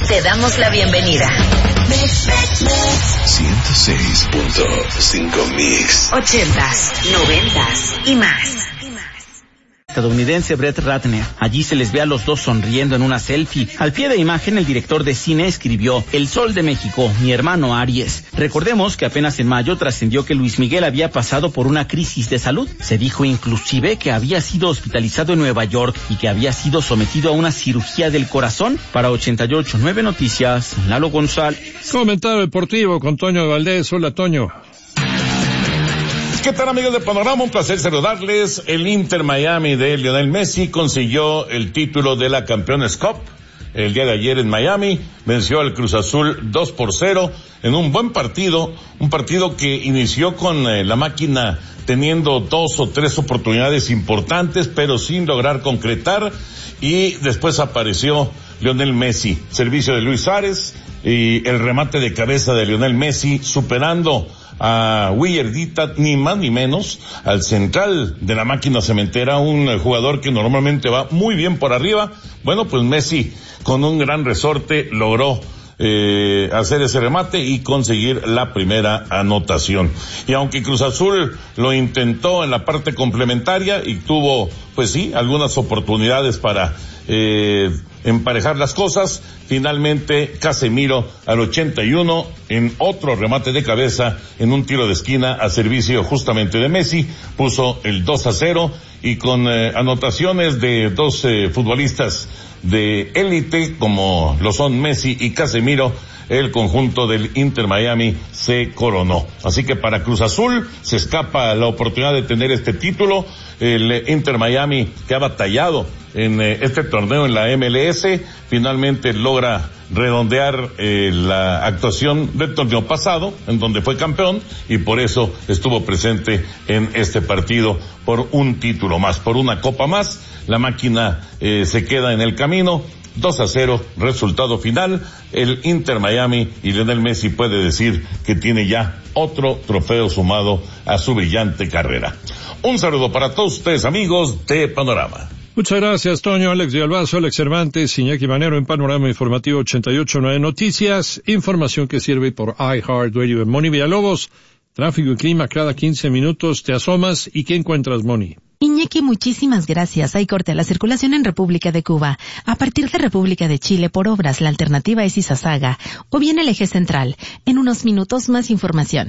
te damos la bienvenida. 106.5 Mix. 80s, 90s y más. Estadounidense Brett Ratner. Allí se les ve a los dos sonriendo en una selfie. Al pie de imagen, el director de cine escribió: El Sol de México, mi hermano Aries. Recordemos que apenas en mayo trascendió que Luis Miguel había pasado por una crisis de salud. Se dijo inclusive que había sido hospitalizado en Nueva York y que había sido sometido a una cirugía del corazón. Para 88.9 Noticias, Lalo González. Comentario deportivo con Toño Valdés. Hola, Toño. ¿Qué tal, amigos de Panorama? Un placer saludarles. El Inter Miami de Lionel Messi consiguió el título de la Campeones Cup el día de ayer en Miami. Venció al Cruz Azul 2-0 en un buen partido, un partido que inició con la máquina teniendo 2 o 3 oportunidades importantes, pero sin lograr concretar, y después apareció Lionel Messi, servicio de Luis Suárez y el remate de cabeza de Lionel Messi, superando a Willardita, ni más ni menos, al central de la máquina cementera, un jugador que normalmente va muy bien por arriba. Bueno, pues Messi, con un gran resorte, logró hacer ese remate y conseguir la primera anotación. Y aunque Cruz Azul lo intentó en la parte complementaria y tuvo, pues sí, algunas oportunidades para emparejar las cosas, finalmente Casemiro al 81 en otro remate de cabeza en un tiro de esquina a servicio justamente de Messi puso el 2-0, y con anotaciones de dos futbolistas de élite como lo son Messi y Casemiro, el conjunto del Inter Miami se coronó. Así que para Cruz Azul se escapa la oportunidad de tener este título. El Inter Miami, que ha batallado en este torneo en la MLS, finalmente logra redondear la actuación del torneo pasado, en donde fue campeón, y por eso estuvo presente en este partido por un título más, por una copa más. La máquina se queda en el camino. 2-0, resultado final. El Inter Miami y Lionel Messi puede decir que tiene ya otro trofeo sumado a su brillante carrera. Un saludo para todos ustedes, amigos de Panorama. Muchas gracias, Toño. Alex Villalbazo, Alex Cervantes, Iñaki Manero en Panorama Informativo 88.9 Noticias. Información que sirve por iHeartRadio. En Moni Villalobos, tráfico y clima cada 15 minutos. Te asomas y ¿qué encuentras, Moni? Iñaki, muchísimas gracias. Hay corte a la circulación en República de Cuba. A partir de República de Chile por obras, la alternativa es Izazaga o bien el eje central. En unos minutos más información.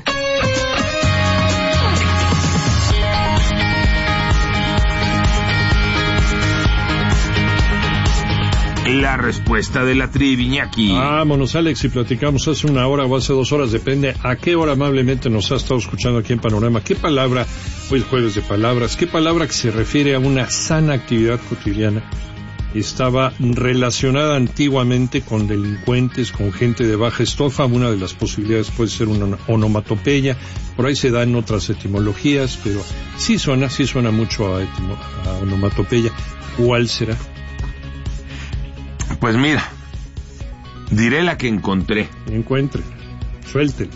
La respuesta de la trivia, Iñaki. Vámonos, Alex, y platicamos hace una hora o hace 2 horas, depende a qué hora amablemente nos ha estado escuchando aquí en Panorama. ¿Qué palabra, hoy es jueves de palabras, qué palabra que se refiere a una sana actividad cotidiana estaba relacionada antiguamente con delincuentes, con gente de baja estofa? Una de las posibilidades puede ser una onomatopeya, por ahí se dan otras etimologías, pero sí suena mucho a onomatopeya. ¿Cuál será? Pues mira, diré la que encontré. Encuentre, suéltela.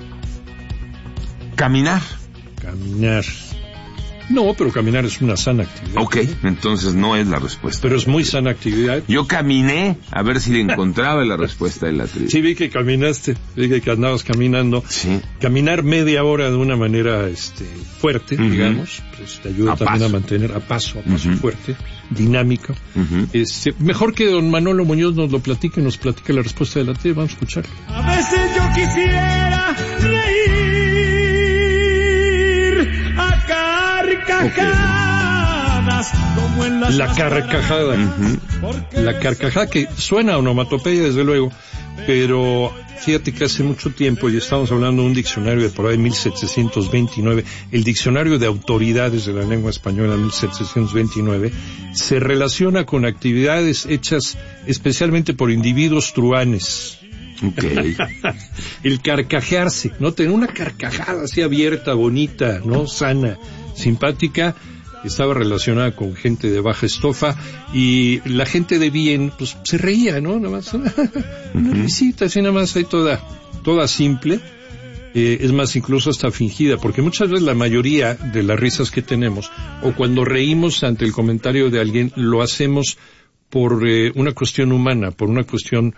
Caminar. Caminar. No, pero caminar es una sana actividad. Ok, entonces no es la respuesta. Pero es muy sana actividad. Yo caminé a ver si le encontraba la respuesta de la trivia. Sí, vi que caminaste, vi que andabas caminando. Sí. Caminar media hora de una manera fuerte, digamos, pues te ayuda también a mantener a paso fuerte, dinámico. Mejor que don Manolo Muñoz nos lo platique, nos platique la respuesta de la trivia, vamos a escucharlo. A veces yo quisiera reír a carcajadas, como en las la carcajada. La carcajada, que suena a onomatopeya desde luego, pero fíjate que hace mucho tiempo, y estamos hablando de un diccionario de por ahí 1729, el diccionario de autoridades de la lengua española 1729, se relaciona con actividades hechas especialmente por individuos truanes. Okay. El carcajearse, ¿no? Tener una carcajada así abierta, bonita, ¿no? Sana, simpática, estaba relacionada con gente de baja estofa, y la gente de bien, pues, se reía, ¿no? Nada más, una risita así nada más, ahí toda simple, es más, incluso hasta fingida, porque muchas veces la mayoría de las risas que tenemos, o cuando reímos ante el comentario de alguien, lo hacemos por una cuestión humana, por una cuestión